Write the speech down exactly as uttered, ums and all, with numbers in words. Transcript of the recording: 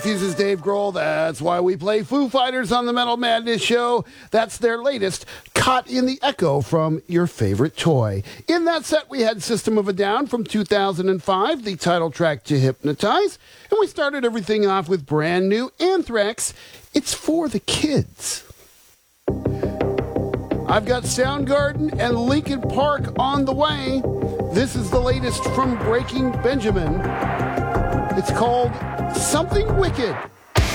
This is Dave Grohl. That's why we play Foo Fighters on the Metal Madness Show. That's their latest, Caught in the Echo from Your Favorite Toy. In that set, we had System of a Down from two thousand five, the title track to Hypnotize. And we started everything off with brand new Anthrax, It's for the Kids. I've got Soundgarden and Linkin Park on the way. This is the latest from Breaking Benjamin. It's called Something Wicked.